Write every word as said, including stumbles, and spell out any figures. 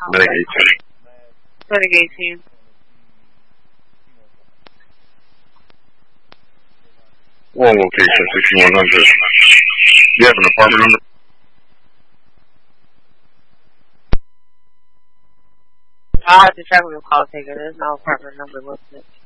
Medic eighteen. Medic eighteen. One location, sixty-one hundred. You have an apartment number? I'll have to check with the call taker. There's no apartment number listed.